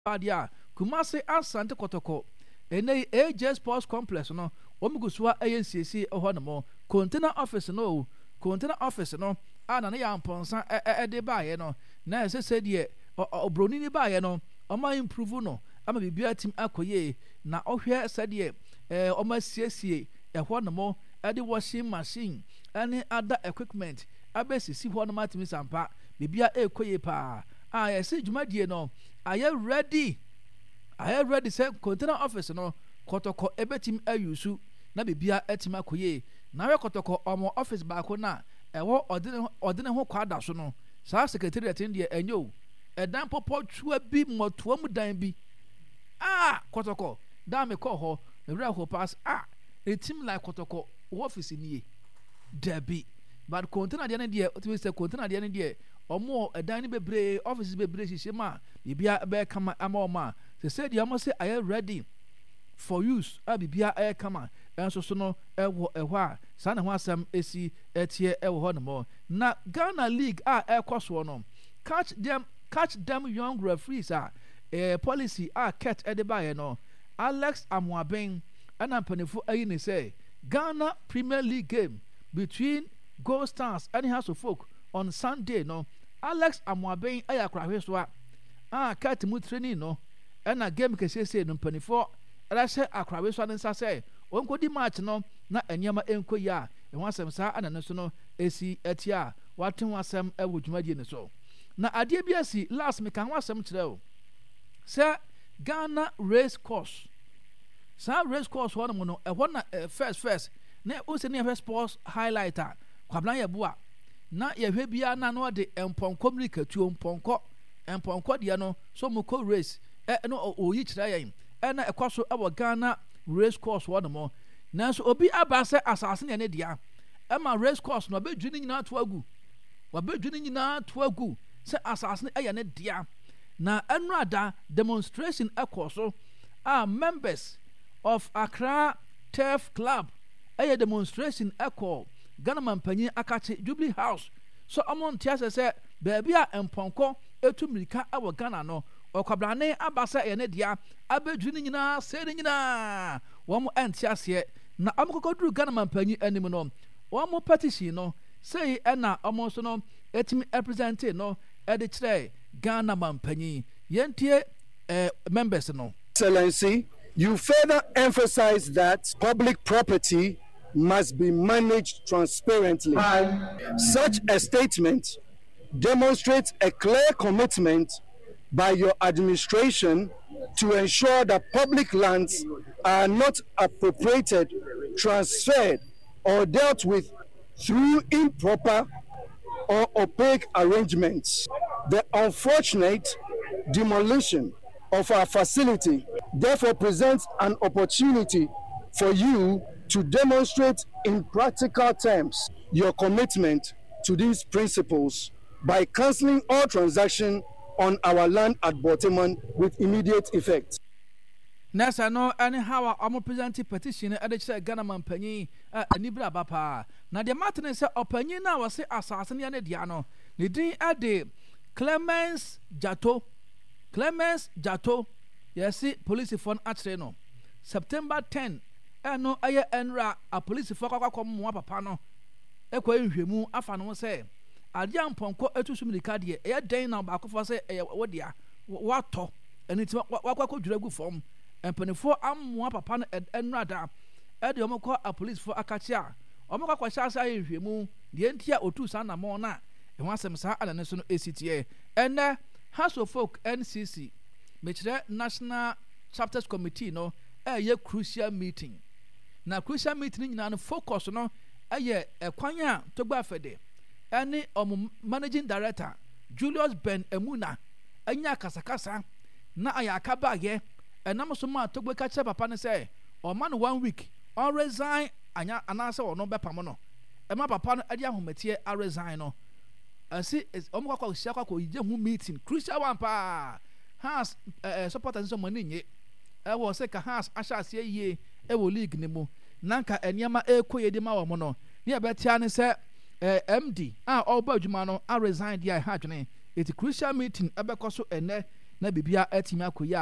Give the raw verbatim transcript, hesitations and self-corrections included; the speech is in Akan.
adia Kumasi Asante Kotoko ene A J Sports Complex no omugusua ayensiesi ehɔ no mo container office no container office no ana ne yamponsa e de baaye no na sese de obroni ni baaye no oma improve no ama bibia tim akoye na ohwe sede eh oma siesie ehɔ no mo e de washing machine any other equipment abesisi hɔ no matimi sampa bibia ekoye pa ah yesi dwumadie no aye ready aye ready say container office no kotoko ebetim ayusu na bibia etim akoye na we kotoko omo office baako na ewo odene odene ho kwada so no saa secretariat ndie enyo edan popo twa bi motoa mu dan bi ah kotoko da me ko ho me bra ho pass ah etim like kotoko office nie debi but container de ne de o say container de ne de omo edan ni bebre offices bebre hihye ma bibia be kama ama o ma se say de omo say are ready for use a bibia e kama enso so no ewo ehwo a sa na ho asem esi etie ewo ho no mo na Ghana League a ekoso no catch them catch them young referees a eh, policy a ket edeba no Alex Amuaben ana panefo ayi ne say Ghana Premier League game between Gold Stars and House of Folk on Sunday no Alex Amuaben ayakrahwe so a ah cat mu training no ana game kesese no panefo ala se akrahwe so ansa say onkodi match no na enyama enkoyi a ehwo asem sa ana no so no esi etia waten asem ewo dwumadie ne so na ade bi asi last me kan wasem kire o say Ghana race course sa race course ho no no ehwo na uh, first first na o se ne first sports highlighter kwablan ye boa na ye hwe bia na no de empɔnkɔ mrikatu empɔnkɔ empɔnkɔ de no so mo ko race e no o yi kire yen e na ekwaso e wo Ghana race course ho no mo na so obi aba se asase ne ne dia e ma race course no be dwini nyina to agu wa be dwini nyina to agu se asase ne ye ne dia na enrada demonstration ekoso are members of Accra Turf Club a demonstration echo Ghana Mampanyi akache Jubilee House so amon tiase se baby a emponko etu mirika awo Ghana no okwabrane abasa ye ne dia abedwini nyina se ne nyina wo mo entiase na amokokoduru Ghana Mampanyi anim no wo mo petition no say e na omo so no etimi represent no e de kire Ghana Mampanyi yentie eh, members no. Excellency, you further emphasize that public property must be managed transparently. Aye. Such a statement demonstrates a clear commitment by your administration to ensure that public lands are not appropriated, transferred, or dealt with through improper or opaque arrangements. The unfortunate demolition of our facility therefore presents an opportunity for you to demonstrate in practical terms your commitment to these principles by cancelling all transactions on our land at Boteman with immediate effect. Nasa no any how our presenting petition at the Ghana Mampanyi anibra bapa na de martin say opanyi na was say assassin ya ne dia no ne din ade Clemens Jato Clemens Jato yes police phone atre no September tenth eno aye enra a police for kwakwa mo papa no ekwa nhwemu afa no say ade amponko etusumilika de e den na ba akofo say e wodia wato eniti wakwa kodwura gu form empanifo ammo papa no enra da e de omko a police for akachi a omko kwa sha sha nhwemu de ntia otu sa na mo na e ho asem sa anane so no esitie ene House of Folk N C C Mechire National Chapters Committee no e ye crucial meeting na crucial meeting nyina no focus no e ye ekwan a togba fede ene om managing director Julius Ben Emuna anya kasakasa na ayaka baage enam so ma togba ka che papa ne say o man one week on resign anya anase o no bepam no e ma papa no ade ahomatie a resign no asi omo kwa kwa kwa kwa ije hu meeting crucial one pa has eh supporters so money nye e wo se ka has asha ase yie e wo league ne mu nanka eniama ekoye di ma wo mo no ne betia ne se M D a oba adwuma no a resign dia ha dwene it crucial meeting ebekoso ene na bibia atimi akoyi